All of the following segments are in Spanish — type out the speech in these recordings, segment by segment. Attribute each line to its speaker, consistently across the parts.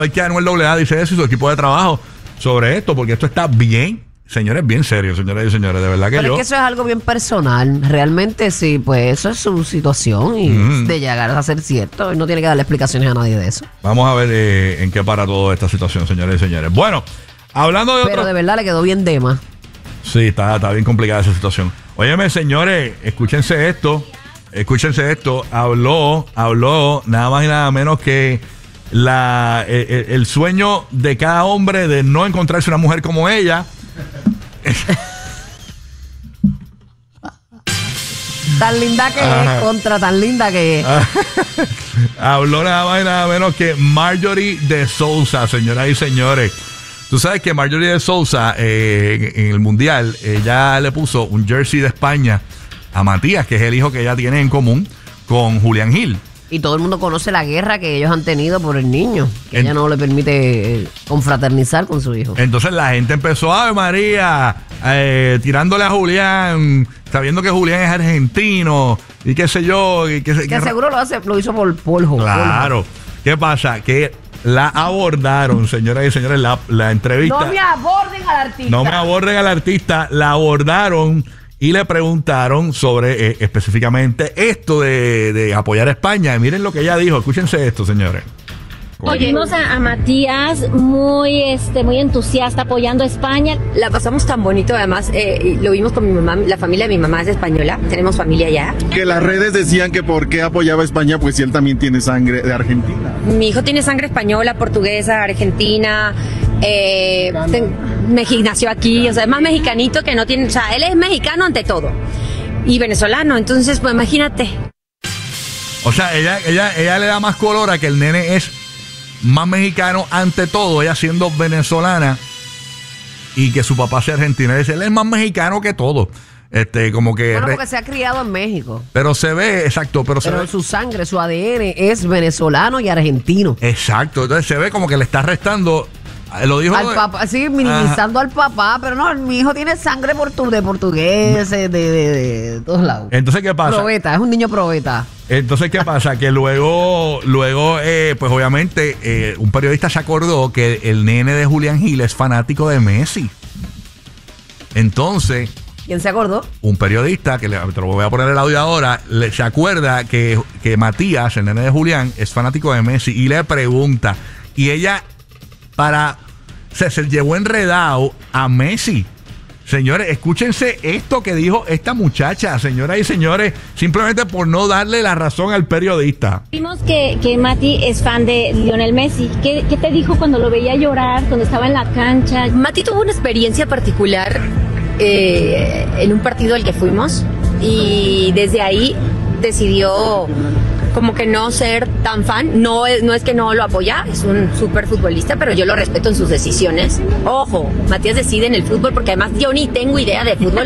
Speaker 1: que Anuel AA dice eso y su equipo de trabajo sobre esto, porque esto está bien, señores, bien serio, señores y señores, de verdad que
Speaker 2: Pero es que eso es algo bien personal. Realmente sí, pues eso es su situación y de llegar a ser cierto. Él no tiene que darle explicaciones a nadie de eso.
Speaker 1: Vamos a ver en qué para toda esta situación, señores y señores. Bueno, hablando de
Speaker 2: Pero de verdad le quedó bien dema.
Speaker 1: Sí, está bien complicada esa situación. Óyeme, señores, escúchense esto. Habló nada más y nada menos que el sueño de cada hombre de no encontrarse una mujer como ella.
Speaker 2: Tan linda que es, tan linda que es.
Speaker 1: Habló nada más y nada menos que Marjorie de Sousa, señoras y señores. Tú sabes que Marjorie de Sousa en el Mundial, ella le puso un jersey de España a Matías, que es el hijo que ella tiene en común con Julián Gil.
Speaker 2: Y todo el mundo conoce la guerra que ellos han tenido por el niño, que ella no le permite confraternizar con su hijo.
Speaker 1: Entonces la gente empezó, ¡ay María! Tirándole a Julián, sabiendo que Julián es argentino y qué sé yo. Que
Speaker 2: seguro lo hizo por polvo.
Speaker 1: Claro. ¿Qué pasa? Que la abordaron, señoras y señores, la entrevista.
Speaker 2: No me aborden al artista.
Speaker 1: No me aborden al artista. La abordaron y le preguntaron sobre específicamente esto de apoyar a España. Y miren lo que ella dijo. Escúchense esto, señores.
Speaker 3: Vimos a Matías muy entusiasta apoyando a España.
Speaker 4: La pasamos tan bonito, además lo vimos con mi mamá, la familia de mi mamá es española, tenemos familia allá.
Speaker 5: Que las redes decían que por qué apoyaba a España, pues si él también tiene sangre de Argentina.
Speaker 4: Mi hijo tiene sangre española, portuguesa, argentina, nació aquí, o sea, es más mexicanito que no tiene, o sea, él es mexicano ante todo y venezolano, entonces pues imagínate.
Speaker 1: O sea, ella le da más color a que el nene es más mexicano ante todo, ella siendo venezolana y que su papá sea argentino. Dice, él es más mexicano que todo. Como que
Speaker 2: bueno, porque se ha criado en México.
Speaker 1: Pero se ve, exacto, pero se ve
Speaker 2: su sangre, su ADN es venezolano y argentino.
Speaker 1: Exacto, entonces se ve como que le está restando. Lo dijo
Speaker 2: al papá, sí, minimizando al papá, pero no, mi hijo tiene sangre de portugués, de todos lados.
Speaker 1: Entonces, ¿qué pasa?
Speaker 2: Probeta, es un niño probeta.
Speaker 1: Entonces, ¿qué pasa? Que luego pues obviamente, un periodista se acordó que el nene de Julián Gil es fanático de Messi. Entonces,
Speaker 2: ¿quién se acordó?
Speaker 1: Un periodista, que te lo voy a poner el audio ahora, se acuerda que Matías, el nene de Julián, es fanático de Messi y le pregunta. Y ella, se llevó enredado a Messi. Señores, escúchense esto que dijo esta muchacha, señoras y señores, simplemente por no darle la razón al periodista.
Speaker 3: Vimos que Mati es fan de Lionel Messi. ¿Qué te dijo cuando lo veía llorar, cuando estaba en la cancha?
Speaker 4: Mati tuvo una experiencia particular en un partido al que fuimos y desde ahí decidió como que no ser tan fan. No es que no lo apoya, es un súper futbolista, pero yo lo respeto en sus decisiones. Ojo, Matías decide en el fútbol porque además yo ni tengo idea de fútbol.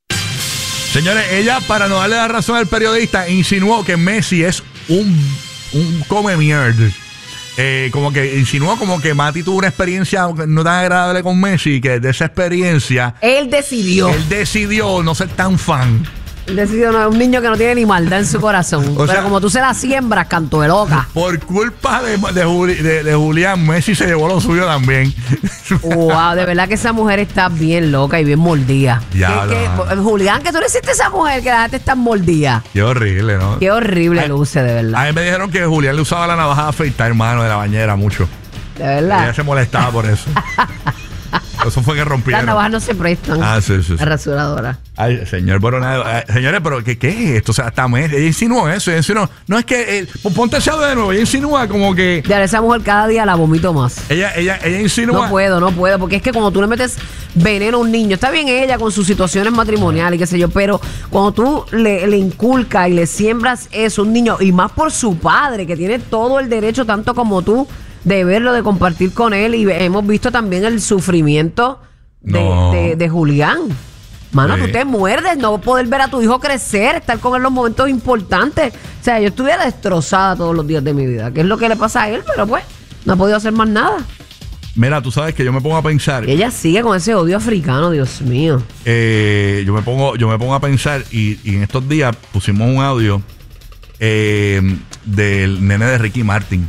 Speaker 1: Señores, ella, para no darle la razón al periodista, insinuó que Messi es un come mierda. Como que insinuó como que Mati tuvo una experiencia no tan agradable con Messi y que de esa experiencia
Speaker 2: él decidió
Speaker 1: no ser tan fan.
Speaker 2: Decidió, no, es un niño que no tiene ni maldad en su corazón. Pero como tú se la siembras, canto de loca.
Speaker 1: Por culpa de Julián, Messi se llevó lo suyo también.
Speaker 2: Wow, de verdad que esa mujer está bien loca y bien mordida. Julián, que tú le hiciste a esa mujer que la gente está mordida.
Speaker 1: Qué horrible, ¿no?
Speaker 2: Qué horrible luce, de verdad.
Speaker 1: A mí me dijeron que Julián le usaba la navaja de afeitar, hermano, de la bañera mucho.
Speaker 2: De verdad.
Speaker 1: Ella se molestaba por eso. Eso fue que rompieron.
Speaker 2: Las navajas no se prestan.
Speaker 1: Sí.
Speaker 2: La rasuradora.
Speaker 1: Ay, señor, pero señores, pero ¿qué es esto? O sea, hasta ella insinuó eso. No es que ponte ese audio de nuevo. Ella insinúa como que.
Speaker 2: Ya, esa mujer cada día la vomito más.
Speaker 1: Ella insinúa.
Speaker 2: No puedo, porque es que cuando tú le metes veneno a un niño, está bien ella con sus situaciones matrimoniales y qué sé yo, pero cuando tú le inculcas y le siembras eso a un niño, y más por su padre, que tiene todo el derecho, tanto como tú, de verlo, de compartir con él, y hemos visto también el sufrimiento de Julián. Mano, tú te muerdes no poder ver a tu hijo crecer, estar con él en los momentos importantes. O sea, yo estuviera destrozada todos los días de mi vida, que es lo que le pasa a él, pero pues no ha podido hacer más nada.
Speaker 1: Mira, tú sabes que yo me pongo a pensar.
Speaker 2: Y ella sigue con ese odio africano, Dios mío.
Speaker 1: Yo me pongo a pensar y en estos días pusimos un audio del nene de Ricky Martin.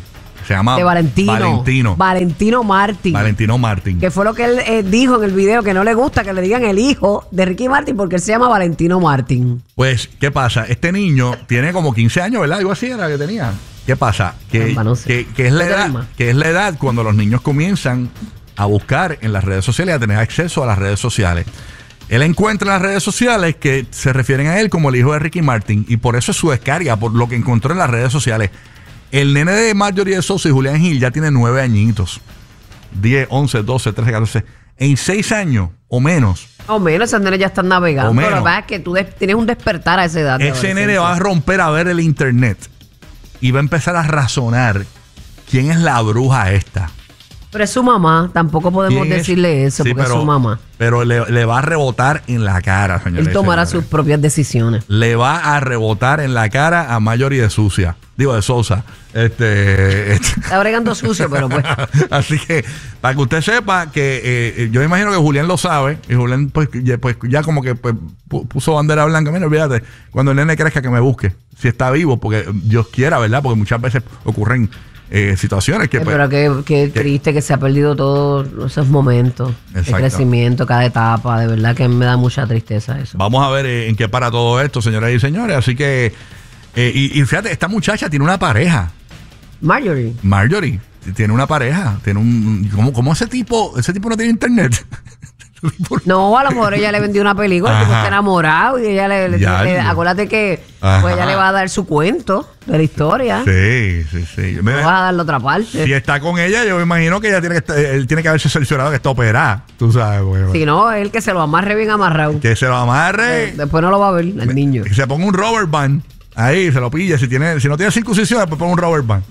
Speaker 1: Se llama
Speaker 2: de Valentino. Valentino Martin.
Speaker 1: Valentino Martin.
Speaker 2: Que fue lo que él dijo en el video, que no le gusta que le digan el hijo de Ricky Martin porque él se llama Valentino Martin.
Speaker 1: Pues, ¿qué pasa? Este niño tiene como 15 años, ¿verdad? Algo así era que tenía. ¿Qué pasa? Que es la edad cuando los niños comienzan a buscar en las redes sociales, a tener acceso a las redes sociales. Él encuentra en las redes sociales que se refieren a él como el hijo de Ricky Martin y por eso es su descarga, por lo que encontró en las redes sociales. El nene de Marjorie de Sousa y Julián Gil ya tiene 9 añitos. 10, 11, 12, 13, 14. En 6 años o menos.
Speaker 2: O menos, esos nenes ya están navegando.
Speaker 1: Pero
Speaker 2: la verdad es que tú tienes un despertar a esa edad.
Speaker 1: Ese nene va a romper a ver el internet y va a empezar a razonar quién es la bruja esta.
Speaker 2: Pero es su mamá, tampoco podemos decirle eso, porque es su mamá.
Speaker 1: Pero le va a rebotar en la cara, señores.
Speaker 2: Él tomará sus propias decisiones.
Speaker 1: Le va a rebotar en la cara a Marjorie de Sousa. Digo, de Sousa.
Speaker 2: Está bregando sucio, pero pues.
Speaker 1: Así que, para que usted sepa que yo me imagino que Julián lo sabe. Y Julián, pues ya como que puso bandera blanca. Mira, olvídate, cuando el nene crezca que me busque. Si está vivo, porque Dios quiera, ¿verdad? Porque muchas veces ocurren situaciones que...
Speaker 2: pero qué triste que se ha perdido todos esos momentos de crecimiento, cada etapa. De verdad que me da mucha tristeza eso.
Speaker 1: Vamos a ver en qué para todo esto, señoras y señores. Así que... y fíjate, esta muchacha tiene una pareja. Marjorie tiene una pareja. Tiene ¿Cómo ese tipo no tiene internet?
Speaker 2: No, a lo mejor ella le vendió una película, el tipo está enamorado y ella acuérdate que pues ella le va a dar su cuento de la historia.
Speaker 1: Sí.
Speaker 2: No vas a dar la otra parte.
Speaker 1: Si está con ella, yo me imagino que ella él tiene que haberse cerciorado que está operada, tú sabes.
Speaker 2: Si no, él que se lo amarre bien amarrado.
Speaker 1: Que se lo amarre.
Speaker 2: Después no lo va a ver el niño.
Speaker 1: Que se ponga un rubber band. Ahí, se lo pilla. Si no tiene circuncisión, después pone un rubber band.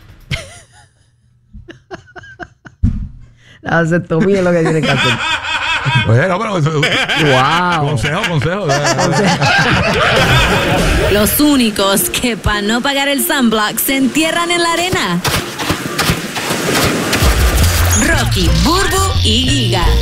Speaker 2: La vasectomía es lo que tiene que hacer.
Speaker 1: Bueno, pero
Speaker 2: wow.
Speaker 1: Consejo.
Speaker 6: Los únicos que para no pagar el sunblock se entierran en la arena. Rocky, Burbu y Giga.